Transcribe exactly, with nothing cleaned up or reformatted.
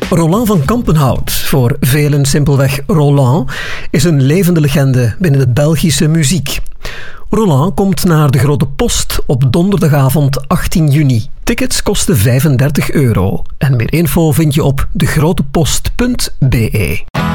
Roland van Kampenhout, voor velen simpelweg Roland, is een levende legende binnen de Belgische muziek. Roland komt naar de Grote Post op donderdagavond achttien juni. Tickets kosten vijfendertig euro. En meer info vind je op degrotepost punt be.